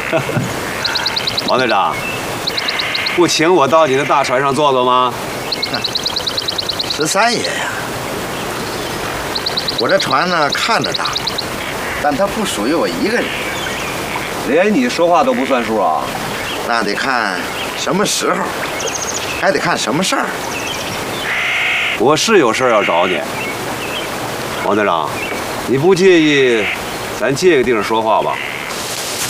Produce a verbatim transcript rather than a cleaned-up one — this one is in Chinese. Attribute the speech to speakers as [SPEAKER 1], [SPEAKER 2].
[SPEAKER 1] 王队长，不请我到你的大船上坐坐吗？
[SPEAKER 2] 十三爷呀，我这船呢看着大，但它不属于我一个人。
[SPEAKER 1] 连你说话都不算数啊？
[SPEAKER 2] 那得看什么时候，还得看什么事儿。
[SPEAKER 1] 我是有事儿要找你，王队长，你不介意咱借个地方说话吧？